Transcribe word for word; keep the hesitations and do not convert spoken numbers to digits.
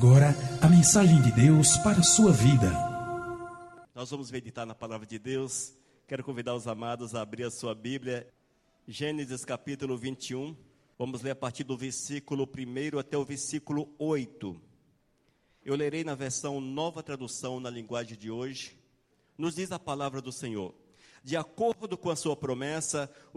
agora a mensagem de Deus para a sua vida. Nós vamos meditar na palavra de Deus. Quero convidar os amados a abrir a sua Bíblia. Gênesis capítulo vinte e um. Vamos ler a partir do versículo primeiro até o versículo oito. Eu lerei na versão Nova Tradução, na linguagem de hoje. Nos diz a palavra do Senhor: de acordo com a sua promessa,